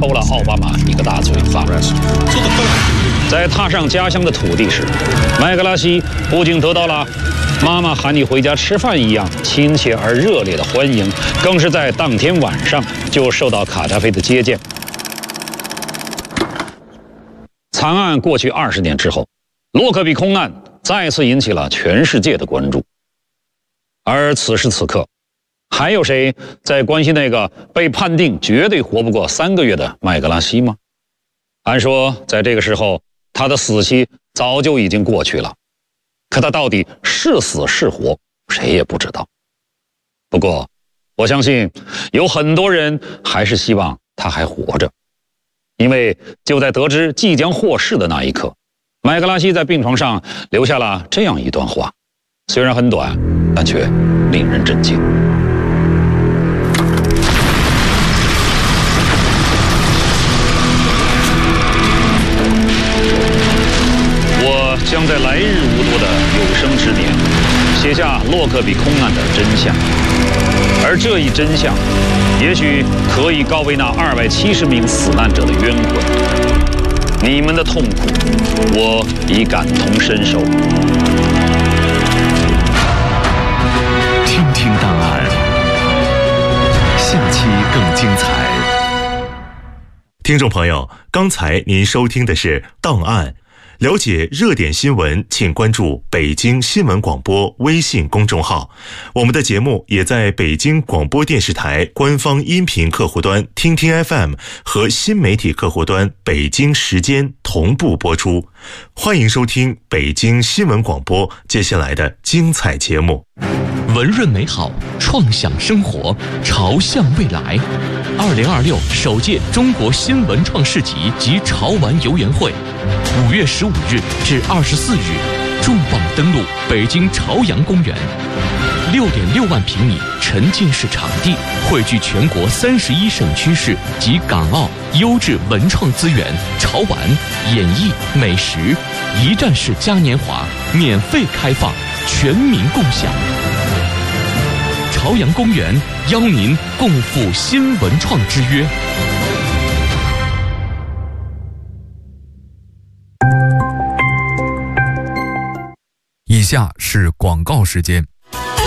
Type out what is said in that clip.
抽了奥巴马一个大嘴巴。在踏上家乡的土地时，麦格拉西不仅得到了妈妈喊你回家吃饭一样亲切而热烈的欢迎，更是在当天晚上就受到卡扎菲的接见。惨案过去20年之后，洛克比空难再次引起了全世界的关注。而此时此刻，还有谁在关心那个被判定绝对活不过3个月的麦格拉西吗？按说在这个时候，他的死期早就已经过去了，可他到底是死是活，谁也不知道。不过，我相信有很多人还是希望他还活着，因为就在得知即将获释的那一刻，麦格拉西在病床上留下了这样一段话，虽然很短，但却令人震惊。我将在来日无多的有生之年写下洛克比空难的真相，而这一真相也许可以告慰那270名死难者的冤魂。你们的痛苦我已感同身受。 听听档案，下期更精彩。 听众朋友，刚才您收听的是档案。了解热点新闻，请关注北京新闻广播微信公众号。我们的节目也在北京广播电视台官方音频客户端听听 FM 和新媒体客户端北京时间同步播出。欢迎收听北京新闻广播接下来的精彩节目。 文润美好，创想生活，朝向未来。2026首届中国新文创市集及潮玩游园会，5月15日至24日，重磅登陆北京朝阳公园。6.6万平米沉浸式场地，汇聚全国31省区市及港澳优质文创资源，潮玩、演艺、美食，一站式嘉年华，免费开放，全民共享。朝阳公园邀您共赴新文创之约。 以下是广告时间。